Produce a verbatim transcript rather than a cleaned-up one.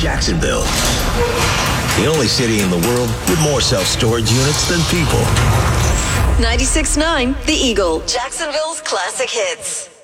Jacksonville. The only city in the world with more self-storage units than people. ninety-six point nine The Eagle, Jacksonville's classic hits.